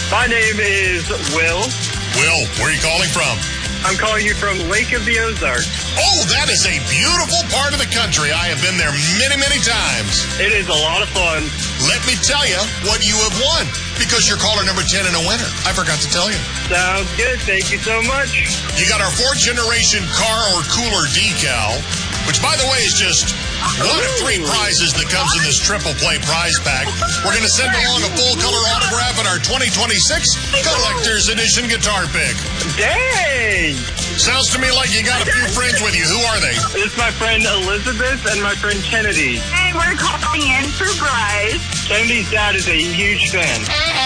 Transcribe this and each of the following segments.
My name is Will. Will, where are you calling from? I'm calling you from Lake of the Ozarks. Oh, that is a beautiful part of the country. I have been there many, many times. It is a lot of fun. Let me tell you what you have won, because you're caller number 10 in a winner. I forgot to tell you. Sounds good. Thank you so much. You got our 4th generation car or cooler decal, which, by the way, is just one of 3 prizes that comes in this triple play prize pack. We're going to send along a full color autograph in our 2026 Collector's Edition guitar pick. Dang! Sounds to me like you got a few friends with you. Who are they? It's my friend Elizabeth and my friend Kennedy. Hey, we're calling in for Bryce. Kennedy's dad is a huge fan.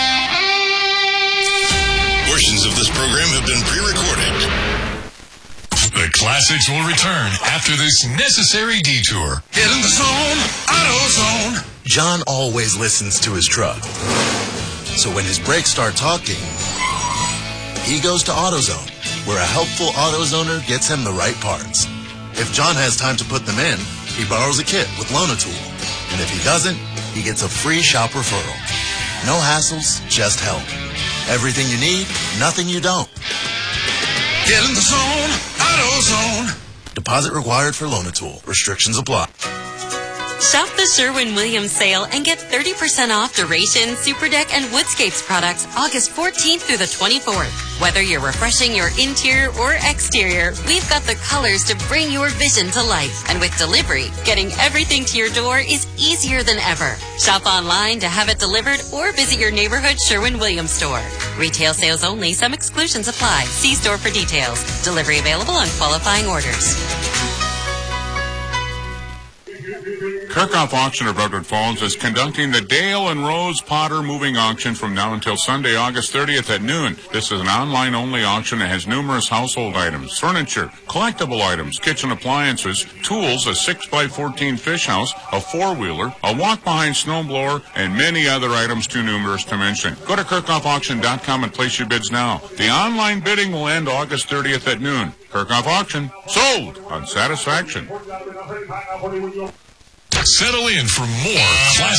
Portions of this program have been pre-recorded. The classics will return after this necessary detour. Get in the zone, AutoZone. John always listens to his truck. So when his brakes start talking, he goes to AutoZone, where a helpful AutoZoner gets him the right parts. If John has time to put them in, he borrows a kit with Loan-A-Tool. And if he doesn't, he gets a free shop referral. No hassles, just help. Everything you need, nothing you don't. Get in the zone, AutoZone. Deposit required for Loan-A-Tool. Restrictions apply. Shop the Sherwin-Williams sale and get 30% off Duration, Superdeck, and Woodscapes products August 14th through the 24th. Whether you're refreshing your interior or exterior, we've got the colors to bring your vision to life. And with delivery, getting everything to your door is easier than ever. Shop online to have it delivered or visit your neighborhood Sherwin-Williams store. Retail sales only. Some exclusions apply. See store for details. Delivery available on qualifying orders. Kirkhoff Auction of Redwood Falls is conducting the Dale and Rose Potter Moving Auction from now until Sunday, August 30th at noon. This is an online-only auction that has numerous household items, furniture, collectible items, kitchen appliances, tools, a 6x14 fish house, a four-wheeler, a walk-behind snowblower, and many other items too numerous to mention. Go to KirkhoffAuction.com and place your bids now. The online bidding will end August 30th at noon. Kirkhoff Auction, sold on satisfaction. Settle in for more classic